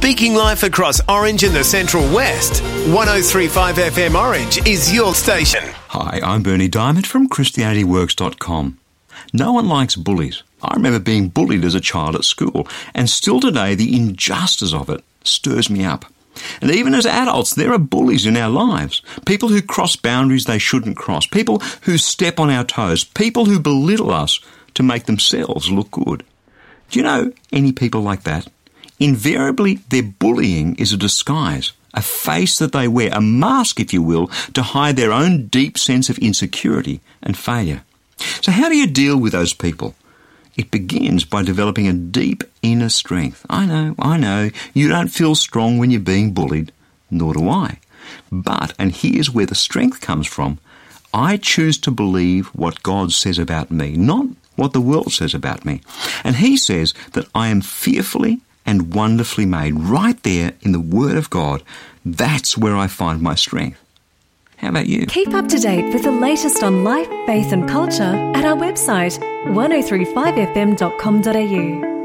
Speaking life across Orange and the Central West, 103.5 FM Orange is your station. Hi, I'm Bernie Diamond from ChristianityWorks.com. No one likes bullies. I remember being bullied as a child at school, and still today the injustice of it stirs me up. And even as adults, there are bullies in our lives. People who cross boundaries they shouldn't cross. People who step on our toes. People who belittle us to make themselves look good. Do you know any people like that? Invariably, their bullying is a disguise, a face that they wear, a mask, if you will, to hide their own deep sense of insecurity and failure. So how do you deal with those people? It begins by developing a deep inner strength. I know, you don't feel strong when you're being bullied, nor do I. But, and here's where the strength comes from, I choose to believe what God says about me, not what the world says about me. And He says that I am fearfully and wonderfully made, right there in the Word of God. That's where I find my strength. How about you? Keep up to date with the latest on life, faith and culture at our website 1035fm.com.au.